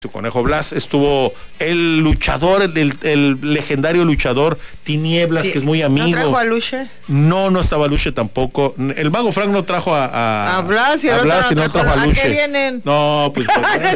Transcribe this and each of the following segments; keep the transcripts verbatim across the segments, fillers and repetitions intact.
Su Conejo Blas, estuvo el luchador, el, el legendario luchador Tinieblas, sí, que es muy amigo. ¿No trajo a Luche? No, no estaba Luche tampoco. El Mago Frank no trajo a, a, a Blas y, a, Blas y no trajo a Luche. ¿A qué vienen? No, pues.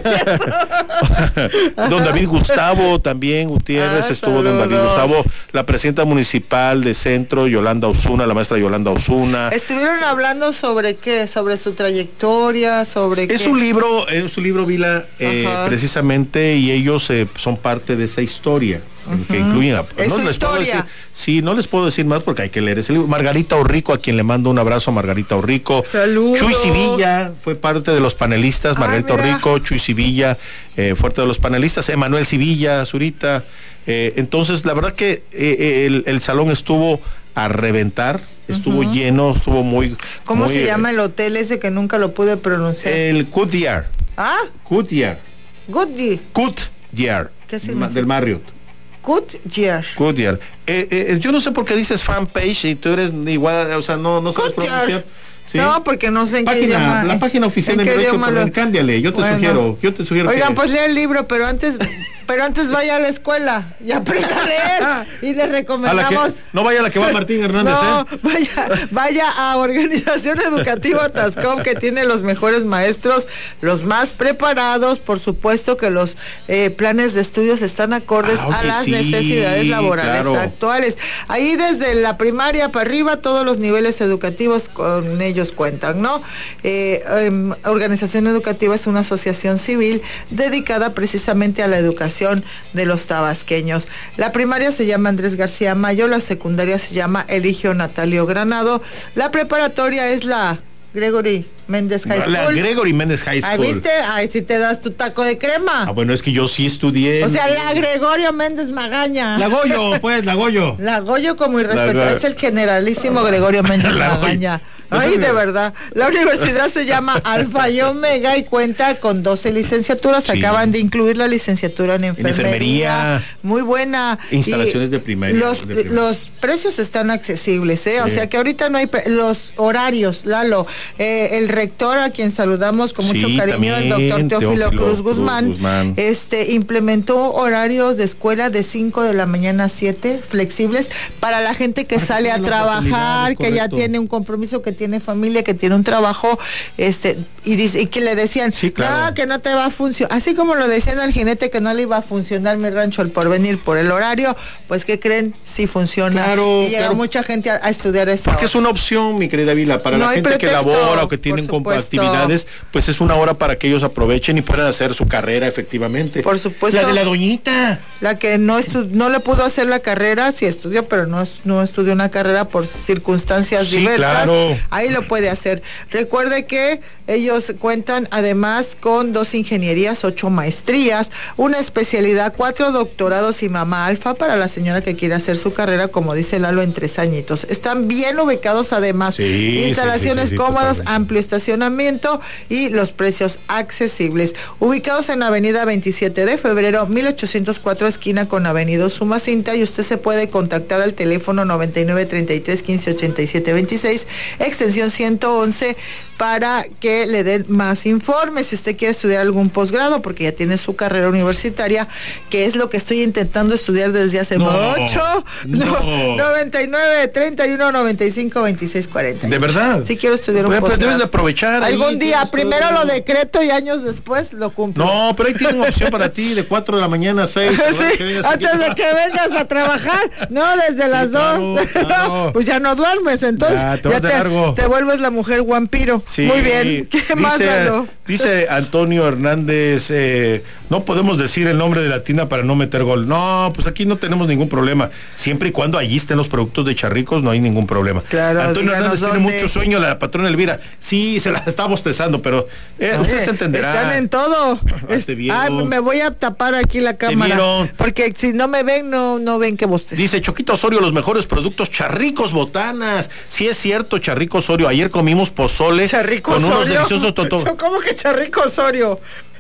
Don David Gustavo también, Gutiérrez, ah, estuvo saludos. Don David Gustavo, la presidenta municipal de Centro, Yolanda Osuna, la maestra Yolanda Osuna. ¿Estuvieron hablando sobre qué? ¿Sobre su trayectoria? ¿Sobre es qué? un libro, es un libro, Vila, eh, precisamente. Y ellos eh, son parte de esa historia, uh-huh. que incluyen a, ¿Es no su les historia? Puedo decir, sí, no les puedo decir más porque hay que leer ese libro. Margarita Orrico, a quien le mando un abrazo a Margarita Orrico. Saludos. Chuy Sevilla fue parte de los panelistas. Margarita Ay, Orrico, Chuy Sevilla, eh, fuerte de los panelistas. Emanuel Sevilla, Zurita. Eh, entonces, la verdad que eh, el, el salón estuvo a reventar. Estuvo uh-huh. lleno, estuvo muy... ¿Cómo muy, se llama el hotel ese que nunca lo pude pronunciar? El Goodyear. ¿Ah? Goodyear. Goodyear. Goodyear. ¿Qué significa? Del Marriott. Goodyear. Goodyear. Eh, eh, yo no sé por qué dices fanpage y tú eres igual, o sea, no, no sabes pronunciar. ¿Sí? No, porque no sé en página, qué idioma. La página oficial de Derecho, lo... cámbiale, yo te bueno. sugiero, yo te sugiero. Oigan, que... pues lea el libro, pero antes, pero antes vaya a la escuela y aprenda a leer. Y le recomendamos. Que, no vaya a la que va Martín Hernández, no, ¿eh? vaya, vaya a Organización Educativa Tascom, que tiene los mejores maestros, los más preparados, por supuesto que los eh, planes de estudios están acordes ah, a las sí, necesidades laborales claro. actuales. Ahí desde la primaria para arriba, todos los niveles educativos con ellos cuentan, ¿no? Eh, eh, Organización Educativa es una asociación civil dedicada precisamente a la educación de los tabasqueños. La primaria se llama Andrés García Mayo, la secundaria se llama Eligio Natalio Granado, la preparatoria es la Gregory Méndez High School. La Gregory Méndez High School. ¿Ah, viste? Ay, si te das tu taco de crema. Ah, bueno, es que yo sí estudié. O sea, la Gregorio Méndez Magaña. La Goyo, pues, la Goyo. La Goyo como irrespeto. Es el generalísimo Gregorio Méndez Magaña. Ay, de verdad. La universidad se llama Alfa y Omega y cuenta con doce licenciaturas. Sí. Acaban de incluir la licenciatura en enfermería. En enfermería. Muy buena. Instalaciones y de primaria. Los, de primaria. los precios están accesibles, ¿eh? Sí. O sea que ahorita no hay... Pre- los horarios, Lalo. Eh, el rector, a quien saludamos con mucho sí, cariño, también, el doctor Teófilo, Teófilo Cruz, Guzmán, Cruz Guzmán, este implementó horarios de escuela de cinco de la mañana a siete, flexibles, para la gente que para sale a trabajar, que ya tiene un compromiso, que tiene familia, que tiene un trabajo, este, y, dice, y que le decían, sí, claro. no, que no te va a funcionar, así como lo decían al jinete que no le iba a funcionar Mi Rancho El Porvenir por el horario, pues ¿qué creen? Sí funciona, claro, y llega claro. mucha gente a, a estudiar esa Porque hora. Es una opción, mi querida Vila, para no la gente pretexto, que labora o que tienen actividades, pues es una hora para que ellos aprovechen y puedan hacer su carrera efectivamente. Por supuesto. La de la doñita. La que no estu- no le pudo hacer la carrera, sí estudió, pero no, no estudió una carrera por circunstancias sí, diversas. Claro. Ahí lo puede hacer. Recuerde que ellos cuentan además con dos ingenierías, ocho maestrías, una especialidad, cuatro doctorados y mamá alfa para la señora que quiere hacer su carrera, como dice Lalo, en tres añitos. Están bien ubicados además. Sí, instalaciones sí, sí, sí, cómodas, totalmente. Amplio estacionamiento y los precios accesibles. Ubicados en Avenida veintisiete de febrero, mil ochocientos cuatro, esquina con Avenida Usumacinta, y usted se puede contactar al teléfono noventa y nueve, treinta y tres, quince, ochenta y siete, veintiséis, extensión ciento once, para que le den más informes. Si usted quiere estudiar algún posgrado, porque ya tiene su carrera universitaria, que es lo que estoy intentando estudiar desde hace no, mucho. No. No, noventa y nueve, treinta y uno, noventa y cinco, veintiséis, cuarenta. ¿De verdad? Sí quiero estudiar un bueno, posgrado. Pero debes de aprovechar. Algún ahí, día, primero todo. Lo decreto y años después lo cumplo. No, pero ahí tiene una opción para ti, de cuatro de la mañana a seis. Sí, antes de que vengas a trabajar, no, desde las sí, claro, dos. Claro. Pues ya no duermes, entonces ya, te, ya te, largo. te vuelves la mujer vampiro. Sí, muy bien. ¿Qué dice, más, Lalo? Dice Antonio Hernández, eh, no podemos decir el nombre de la tienda para no meter gol. No, pues aquí no tenemos ningún problema. Siempre y cuando allí estén los productos de Charricos, no hay ningún problema. Claro, Antonio Hernández dónde. tiene mucho sueño, la patrona Elvira. Sí, se la está bostezando, pero eh, Oye, usted se entenderá. Están en todo. Es, ah, me voy a tapar aquí la cámara. Porque si no me ven, no, no ven que bostezo. Dice Choquito Osorio, los mejores productos, Charricos Botanas. Sí es cierto, Charrico Osorio. Ayer comimos pozole Charrico con Osorio. unos deliciosos totos. ¿Cómo que Charrico Osorio?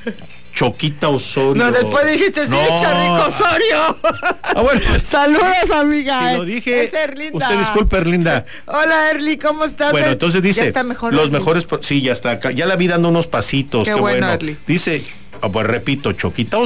Choquita Osorio. No, después dijiste, sí, no. Charrico Osorio. Ah, bueno. Saludos, amiga. Si lo dije. Es Erlinda. Usted disculpe, Erlinda. Hola, Erli, ¿cómo estás? Bueno, entonces dice, ya está mejor, los Erli. mejores, sí, ya está acá. Ya la vi dando unos pasitos. Qué, qué bueno, bueno. Erli. Dice, pues repito, Choquita